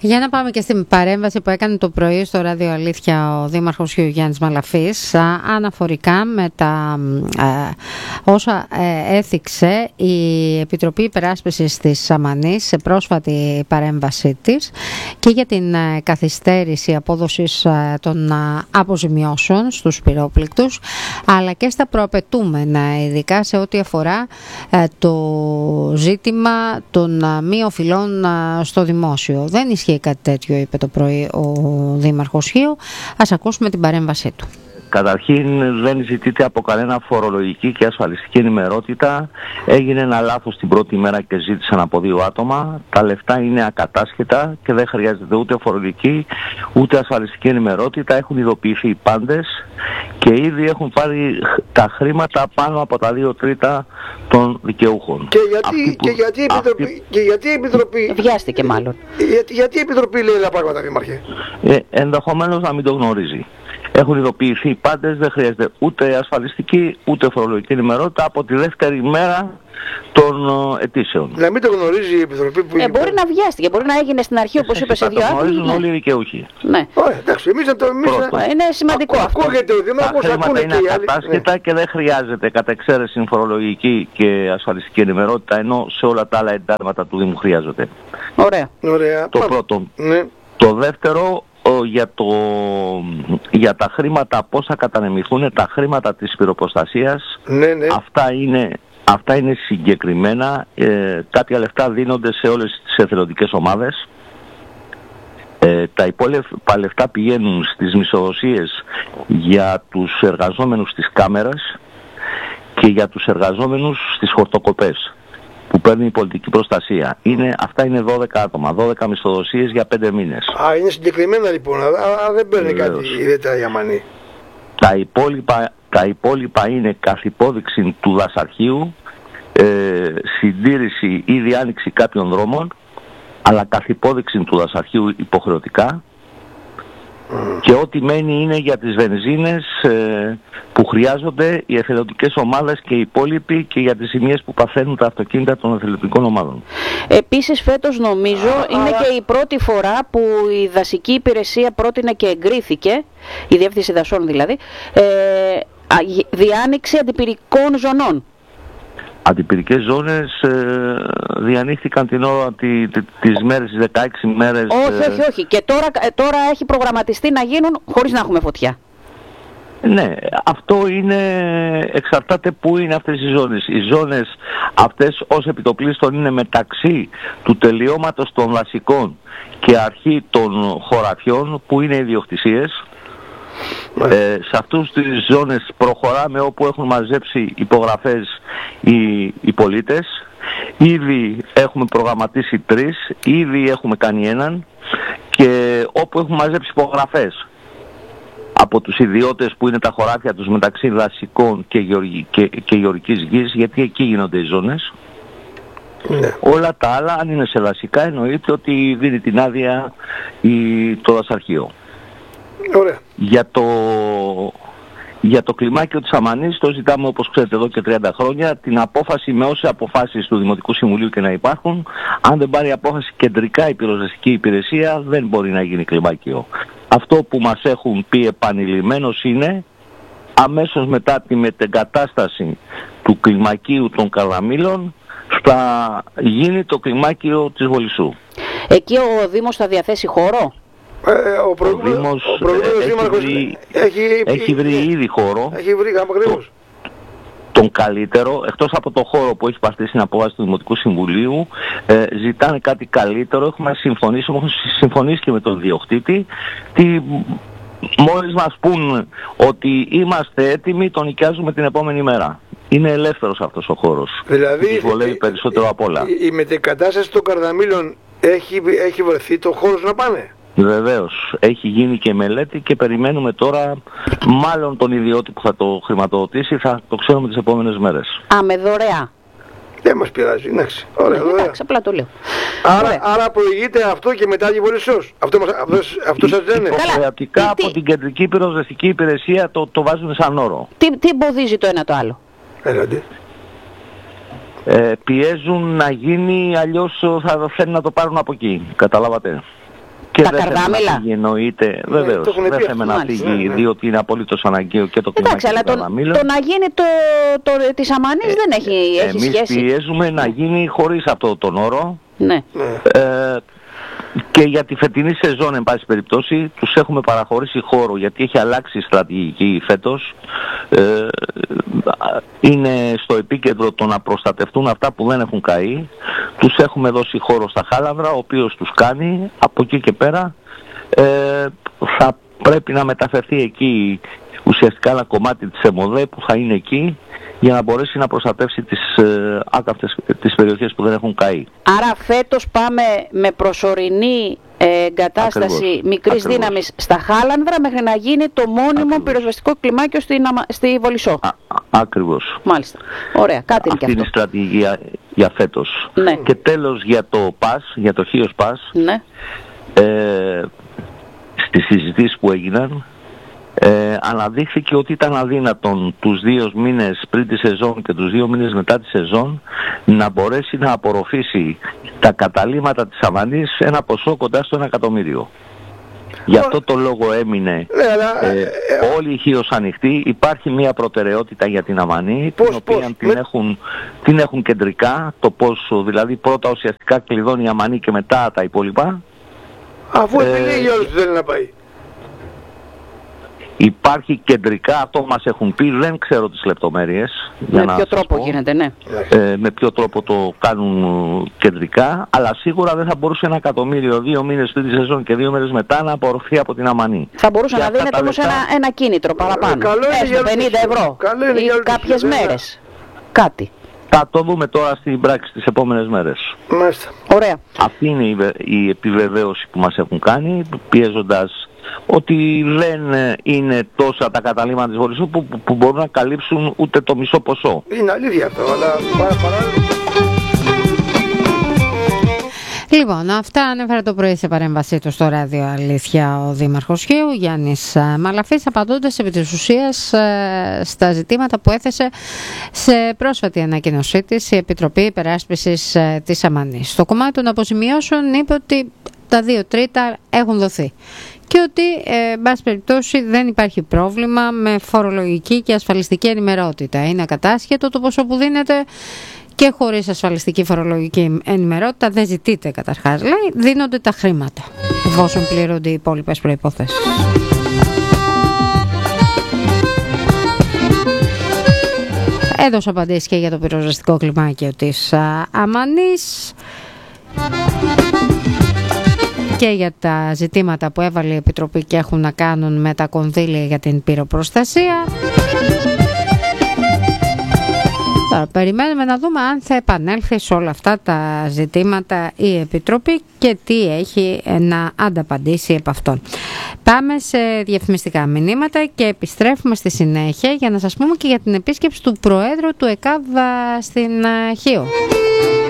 Για να πάμε και στην παρέμβαση που έκανε το πρωί στο Ράδιο Αλήθεια ο Δήμαρχος Γιάννης Μαλαφής αναφορικά με τα όσα έθιξε η Επιτροπή Υπεράσπισης της Σαμανής σε πρόσφατη παρέμβασή της και για την καθυστέρηση απόδοσης των αποζημιώσεων στους πυρόπληκτους, αλλά και στα προαπαιτούμενα, ειδικά σε ό,τι αφορά το ζήτημα των μη οφειλών στο δημόσιο. Δεν ισχύει κάτι τέτοιο, είπε το πρωί ο Δήμαρχος Χίου. Ας ακούσουμε την παρέμβασή του. Καταρχήν δεν ζητείται από κανένα φορολογική και ασφαλιστική ενημερότητα. Έγινε ένα λάθος την πρώτη μέρα και ζήτησαν από 2 άτομα. Τα λεφτά είναι ακατάσχετα και δεν χρειάζεται ούτε φορολογική ούτε ασφαλιστική ενημερότητα. Έχουν ειδοποιηθεί οι πάντες και ήδη έχουν πάρει τα χρήματα πάνω από τα 2/3 των δικαιούχων. Και γιατί η Επιτροπή... Βιάστηκε μάλλον. Γιατί η Επιτροπή λέει άλλα πράγματα, Δήμαρχε? Ενδεχομένως να μην το γνωρίζει. Έχουν ειδοποιηθεί οι πάντες, δεν χρειάζεται ούτε ασφαλιστική ούτε φορολογική ενημερότητα από τη δεύτερη μέρα των αιτήσεων. Να μην το γνωρίζει η Επιτροπή που... Μπορεί να βιάστηκε, μπορεί να έγινε στην αρχή όπως είπε σε 2 άτομα. Το γνωρίζουν όλοι οι δικαιούχοι. Ναι. Ωραία, εντάξει, είναι σημαντικό αυτό. Ακούγεται ο Δήμαρχος, ακούνε είναι και οι άλλοι. ακατάσχετα και δεν χρειάζεται κατά εξαίρεση φορολογική και ασφαλιστική ενημερότητα, ενώ σε όλα τα άλλα εντάγματα του Δήμου χρειάζονται. Ωραία. Το πρώτο. Ναι. Το δεύτερο, για τα χρήματα πώς θα κατανεμηθούν τα χρήματα της πυροπροστασίας. Ναι. Αυτά είναι συγκεκριμένα. Κάποια λεφτά δίνονται σε όλες τις εθελοντικές ομάδες. Τα υπόλοιπα λεφτά πηγαίνουν στις μισθοδοσίες για τους εργαζόμενους στις κάμερες και για τους εργαζόμενους στις χορτοκοπές που παίρνει η πολιτική προστασία. Αυτά είναι 12 άτομα, 12 μισθοδοσίες για 5 μήνες. Είναι συγκεκριμένα λοιπόν, δεν παίρνει κάτι ιδιαίτερα για μανί. Τα υπόλοιπα είναι καθ' υπόδειξη του δασαρχείου, συντήρηση ή διάνοιξη κάποιων δρόμων, αλλά καθ' υπόδειξη του δασαρχείου υποχρεωτικά, και ό,τι μένει είναι για τις βενζίνες που χρειάζονται οι εθελοντικές ομάδες και οι υπόλοιποι και για τις ζημιές που παθαίνουν τα αυτοκίνητα των εθελοντικών ομάδων. Επίσης φέτος νομίζω είναι και η πρώτη φορά που η δασική υπηρεσία πρότεινε και εγκρίθηκε, η Διεύθυνση Δασών δηλαδή, διάνοιξη αντιπυρικών ζωνών. Αντιπυρικές ζώνες διανύχθηκαν την ώρα τις μέρες, τις 16 μέρες. Όχι. Και τώρα έχει προγραμματιστεί να γίνουν χωρίς να έχουμε φωτιά. Ναι, αυτό εξαρτάται πού είναι αυτές οι ζώνες. Οι ζώνες αυτές ως επιτοπλίστων είναι μεταξύ του τελειώματος των δασικών και αρχή των χωραφιών που είναι ιδιοκτησίες. Σε αυτούς τις ζώνες προχωράμε όπου έχουν μαζέψει υπογραφές οι πολίτες. Ήδη έχουμε προγραμματίσει 3, ήδη έχουμε κάνει 1 και όπου έχουμε μαζέψει υπογραφές από τους ιδιώτες που είναι τα χωράφια τους μεταξύ δασικών και γεωργικής γης, γιατί εκεί γίνονται οι ζώνες. Ναι. Όλα τα άλλα, αν είναι σε δασικά, εννοείται ότι δίνει την άδεια το δασαρχείο. Ωραία. Για το κλιμάκιο της Σαμανής το ζητάμε, όπως ξέρετε, εδώ και 30 χρόνια, την απόφαση με όσες αποφάσεις του Δημοτικού Συμβουλίου και να υπάρχουν. Αν δεν πάρει απόφαση κεντρικά η πυροσβεστική υπηρεσία, δεν μπορεί να γίνει κλιμάκιο. Αυτό που μας έχουν πει επανειλημμένως είναι αμέσως μετά τη μετεγκατάσταση του κλιμακίου των Καρδαμήλων θα γίνει το κλιμάκιο της Βολισσού. Εκεί ο Δήμος θα διαθέσει χώρο? Ο Δήμος έχει βρει ήδη χώρο. Έχει βρει ακριβώς τον καλύτερο, εκτός από το χώρο που έχει πάρθει στην απόφαση του Δημοτικού Συμβουλίου, ζητάνε κάτι καλύτερο. Έχουμε συμφωνήσει και με τον διοκτήτη. Μόλις μας πούν ότι είμαστε έτοιμοι, τον νοικιάζουμε την επόμενη μέρα. Είναι ελεύθερος αυτός ο χώρος. Δηλαδή, τους βολεύει περισσότερο απ' όλα. Η μετεγκατάσταση των Καρδαμήλων έχει βρεθεί το χώρος να πάνε? Βεβαίως. Έχει γίνει και μελέτη και περιμένουμε τώρα μάλλον τον ιδιώτη που θα το χρηματοδοτήσει, θα το ξέρουμε τις επόμενες μέρες. Με δωρεά? Δεν μας πειράζει, εντάξει. Ωραία, εντάξει, απλά το λέω. Άρα προηγείται αυτό και μετά η Βολισσός. Αυτό σας λένε? Υποχρεωτικά από την κεντρική πυροσβεστική υπηρεσία το βάζουν σαν όρο. Τι εμποδίζει το ένα το άλλο? Έλατε. Πιέζουν να γίνει, αλλιώς θα θέλουν να το πάρουν από εκεί. Καταλάβατε. Και τα δεν θέλουμε καρδάμιλα. να φύγει, εννοείται. Βεβαίως, το έχουν πει δεν αυτό, θέλουμε να μάλιστα. φύγει, Ναι. διότι είναι απολύτως αναγκαίο και το κλιμάκι Εντάξει, αλλά και το καρδαμίλα. το να γίνει της Αμανής δεν έχει Εμείς σχέση. πιέζουμε να γίνει χωρίς αυτό τον όρο. Ναι. Και για τη φετινή σεζόν, εν πάση περιπτώσει, τους έχουμε παραχωρήσει χώρο, γιατί έχει αλλάξει η στρατηγική φέτος. Είναι στο επίκεντρο το να προστατευτούν αυτά που δεν έχουν καεί. Τους έχουμε δώσει χώρο στα Χάλανδρα, ο οποίος τους κάνει. Από εκεί και πέρα θα πρέπει να μεταφερθεί εκεί ουσιαστικά ένα κομμάτι της ΕΜΟΔΕ που θα είναι εκεί, για να μπορέσει να προστατεύσει τις περιοχές που δεν έχουν καεί. Άρα φέτος πάμε με προσωρινή εγκατάσταση Ακριβώς. μικρής Ακριβώς. δύναμης στα Χάλανδρα μέχρι να γίνει το μόνιμο Ακριβώς. πυροσβεστικό κλιμάκιο στη Βολισσό. Ακριβώς. Μάλιστα. Ωραία. Κάτι είναι και Αυτή είναι αυτό. η στρατηγική για φέτος. Ναι. Και τέλος για το ΠΑΣ, για το Χίος ΠΑΣ, Ναι. στις συζητήσεις που έγιναν, αναδείχθηκε ότι ήταν αδύνατον τους 2 μήνες πριν τη σεζόν και τους 2 μήνες μετά τη σεζόν να μπορέσει να απορροφήσει τα καταλύματα της Αμανής ένα ποσό κοντά στο 1 εκατομμύριο. Γι' αυτό το λόγο έμεινε Ναι, αλλά, όλη η Χίος ανοιχτή. Υπάρχει μια προτεραιότητα για την Αμανή, Πώς, την οποία πώς, την έχουν κεντρικά, το πόσο δηλαδή πρώτα ουσιαστικά κλειδώνει η Αμανή και μετά τα υπόλοιπα. αφού επιλέγει όλους που θέλει να πάει. Υπάρχει κεντρικά, αυτό μας έχουν πει, δεν ξέρω τις λεπτομέρειες. για Με να ποιο σας τρόπο πω. γίνεται, ναι. Με ποιο τρόπο το κάνουν κεντρικά, αλλά σίγουρα δεν θα μπορούσε 1 εκατομμύριο 2 μήνες πριν τη σεζόν και 2 μέρες μετά να απορροφεί από την Αμανή. Θα μπορούσε Και να αυτά δίνεται τα όμως λεφτά- ένα κίνητρο παραπάνω. καλό είναι για Έστω όλους 50 τους- ευρώ καλό είναι ή για όλους τους, κάποιες βέβαια. μέρες. Κάτι. Θα το δούμε τώρα στην πράξη τις επόμενες μέρες. Μάλιστα. Ωραία. Αυτή είναι η επιβεβαίωση που μας έχουν κάνει, πιέζοντας ότι δεν είναι τόσα τα καταλύματα της Βολισσού που μπορούν να καλύψουν ούτε το μισό ποσό. Είναι αλήθεια αυτό, αλλά παράλληλα. Λοιπόν, αυτά ανέφερε το πρωί σε παρέμβασή του στο ράδιο Αλήθεια ο Δήμαρχος Χίου, Γιάννης Μαλαφής, απαντώντας επί της ουσίας στα ζητήματα που έθεσε σε πρόσφατη ανακοίνωσή της η Επιτροπή Υπεράσπισης της Αμανής. Στο κομμάτι των αποζημιώσεων είπε ότι τα 2/3 έχουν δοθεί και ότι, εν πάση περιπτώσει, δεν υπάρχει πρόβλημα με φορολογική και ασφαλιστική ενημερότητα. Είναι ακατάσχετο το ποσό που δίνεται και χωρίς ασφαλιστική φορολογική ενημερότητα δεν ζητείται καταρχάς. Λέει, δίνονται τα χρήματα, εφόσον πληρούνται οι υπόλοιπες προϋποθέσεις. Έδωσε απαντήσεις και για το πυροσβεστικό κλιμάκιο της Αμανής και για τα ζητήματα που έβαλε η Επιτροπή και έχουν να κάνουν με τα κονδύλια για την πυροπροστασία. Τώρα περιμένουμε να δούμε αν θα επανέλθει σε όλα αυτά τα ζητήματα η Επιτροπή και τι έχει να ανταπαντήσει επ' αυτών. Πάμε σε διαφημιστικά μηνύματα και επιστρέφουμε στη συνέχεια για να σας πούμε και για την επίσκεψη του Προέδρου του ΕΚΑΒ στην Χίο.